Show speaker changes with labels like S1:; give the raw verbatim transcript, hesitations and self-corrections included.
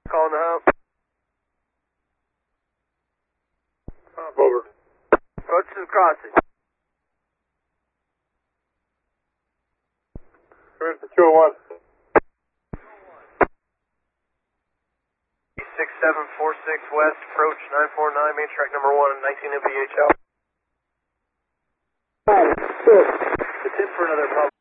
S1: Calling the hump.
S2: Hump over.
S1: Approach to the crossing.
S2: We're in for two oh one.
S1: six seven four six west, approach nine four nine, main track number one, nineteen M P H out.
S2: Five, six.
S1: It's in for another pump.